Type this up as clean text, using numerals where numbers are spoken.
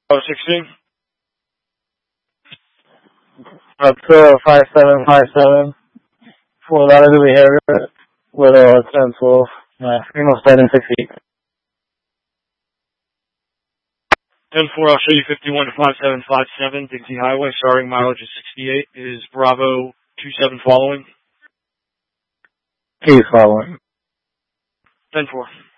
Oh, 16? Up to 5757. Full out of the behavior with 1012. Female standing 6 feet. 10-4, I'll show you 51 to 5757, Dixie Highway, starting mileage is 68. Is Bravo 27 following? He's following. 10-4.